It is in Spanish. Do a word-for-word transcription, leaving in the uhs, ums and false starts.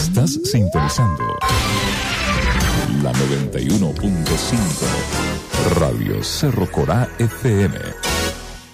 Estás sintonizando la noventa y uno punto cinco Radio Cerro Corá F M.